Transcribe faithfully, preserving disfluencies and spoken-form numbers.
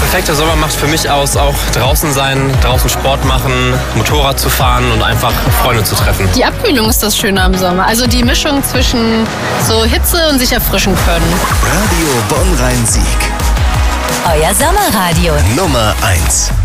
perfekter Sommer macht für mich aus, auch draußen sein, draußen Sport machen, Motorrad zu fahren und einfach Freunde zu treffen. Die Abkühlung ist das Schöne am Sommer. Also die Mischung zwischen so Hitze und sich erfrischen können. Radio Bonn-Rhein-Sieg. Euer Sommerradio. Nummer eins.